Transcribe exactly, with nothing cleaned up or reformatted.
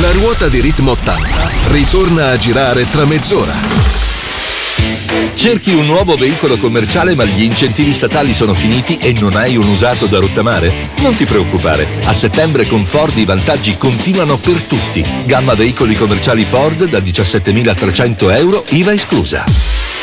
La ruota di Ritmo ottanta ritorna a girare tra mezz'ora. Cerchi un nuovo veicolo commerciale ma gli incentivi statali sono finiti e non hai un usato da rottamare? Non ti preoccupare, a settembre con Ford i vantaggi continuano per tutti. Gamma veicoli commerciali Ford da diciassettemilatrecento euro, I V A esclusa.